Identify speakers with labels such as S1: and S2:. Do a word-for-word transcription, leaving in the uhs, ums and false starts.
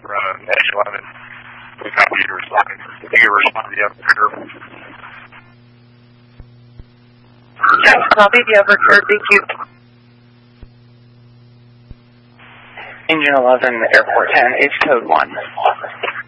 S1: for uh, Edge eleven. We copy you to respond. If you can respond to the other curve.
S2: Yes, copy the other curve. Thank you.
S3: Engine eleven, Airport ten, H code one.